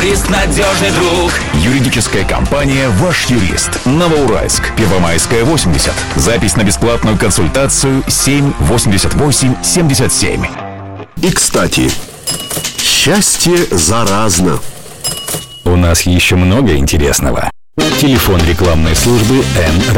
юрист, надежный друг. Юридическая компания «Ваш юрист». Новоуральск, Первомайская, 80. Запись на бесплатную консультацию 788-77. И, кстати, счастье заразно. У нас еще много интересного. Телефон рекламной службы Н